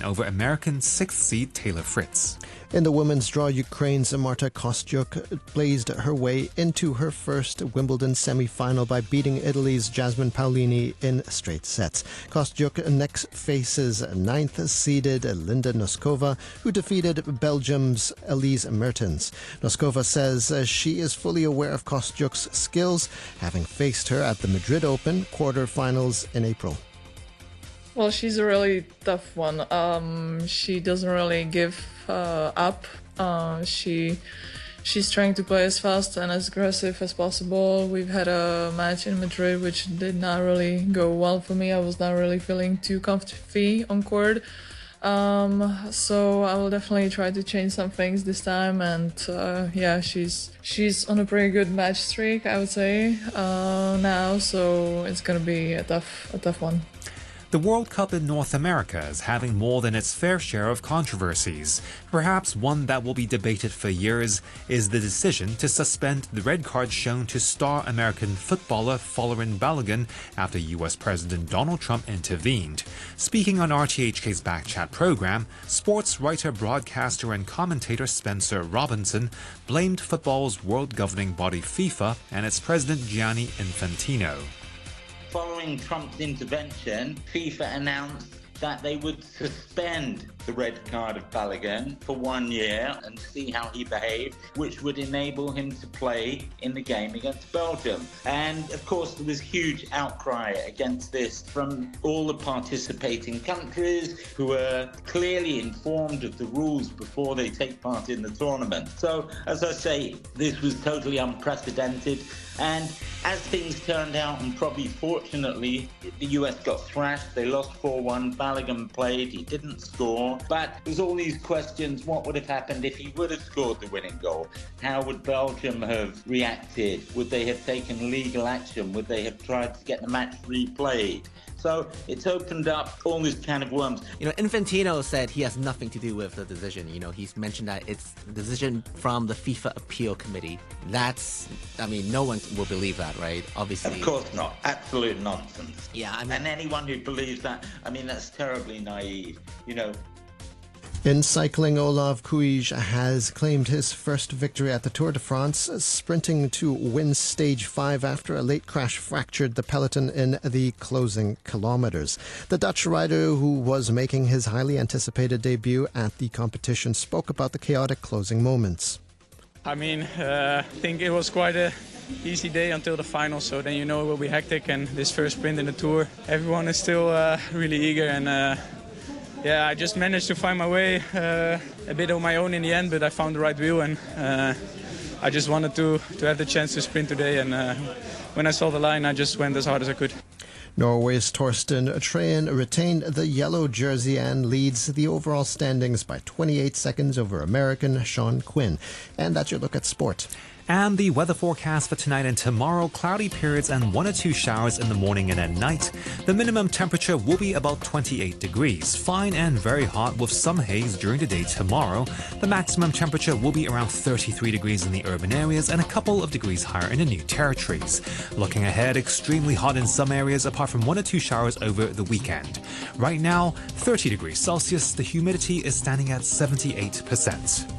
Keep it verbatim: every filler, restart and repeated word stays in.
over American sixth seed Taylor Fritz. In the women's draw, Ukraine's Marta Kostyuk blazed her way into her first Wimbledon semi-final by beating Italy's Jasmine Paolini in straight sets. Kostyuk next faces ninth-seeded Linda Noskova, who defeated Belgium's Elise Mertens. Noskova says she is fully aware of Kostyuk's skills, having faced her at the Madrid Open quarterfinals in April. Well, she's a really tough one. Um, she doesn't really give uh, up. Uh, she she's trying to play as fast and as aggressive as possible. We've had a match in Madrid which did not really go well for me. I was not really feeling too comfy on court. Um, so I will definitely try to change some things this time. And uh, yeah, she's she's on a pretty good match streak, I would say, uh, now. So it's gonna be a tough a tough one. The World Cup in North America is having more than its fair share of controversies. Perhaps one that will be debated for years is the decision to suspend the red card shown to star American footballer Folarin Balogun after U S President Donald Trump intervened. Speaking on R T H K's Backchat program, sports writer, broadcaster and commentator Spencer Robinson blamed football's world governing body FIFA and its president Gianni Infantino. Following Trump's intervention, FIFA announced that they would suspend the red card of Balogun for one year and see how he behaved, which would enable him to play in the game against Belgium. And of course, there was huge outcry against this from all the participating countries who were clearly informed of the rules before they take part in the tournament. So, as I say, this was totally unprecedented. And as things turned out, and probably fortunately, the U S got thrashed. They lost four one. Balogun played. He didn't score. But there's all these questions. What would have happened if he would have scored the winning goal? How would Belgium have reacted? Would they have taken legal action? Would they have tried to get the match replayed? So it's opened up all this can of worms. You know, Infantino said he has nothing to do with the decision. You know, he's mentioned that it's a decision from the FIFA Appeal Committee. That's, I mean, no one will believe that, right? Obviously. Of course not. Absolute nonsense. Yeah, I mean, and anyone who believes that, I mean, that's terribly naive. You know. In cycling, Olav Kuij has claimed his first victory at the Tour de France, sprinting to win stage five after a late crash fractured the peloton in the closing kilometers. The Dutch rider, who was making his highly anticipated debut at the competition, spoke about the chaotic closing moments. I mean, uh, I think it was quite a easy day until the final, so then you know it will be hectic, and this first sprint in the Tour, everyone is still uh, really eager, and uh, yeah, I just managed to find my way uh, a bit on my own in the end, but I found the right wheel, and uh, I just wanted to, to have the chance to sprint today, and uh, when I saw the line, I just went as hard as I could. Norway's Torsten Trehen retained the yellow jersey and leads the overall standings by twenty-eight seconds over American Sean Quinn. And that's your look at sport. And the weather forecast for tonight and tomorrow, cloudy periods and one or two showers in the morning and at night. The minimum temperature will be about twenty-eight degrees, fine and very hot with some haze during the day tomorrow. The maximum temperature will be around thirty-three degrees in the urban areas and a couple of degrees higher in the new territories. Looking ahead, extremely hot in some areas apart from one or two showers over the weekend. Right now, thirty degrees Celsius, the humidity is standing at seventy-eight percent.